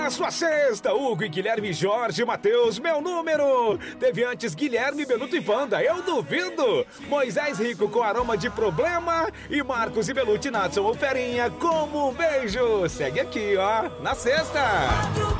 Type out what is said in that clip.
na sua sexta. Hugo e Guilherme, Jorge, Matheus, meu número. Teve antes Guilherme, Beluto e Wanda, eu duvido. Moisés Rico com aroma de problema. E Marcos e Beluti, Natson ou Ferinha, como um beijo. Segue aqui, ó, na sexta.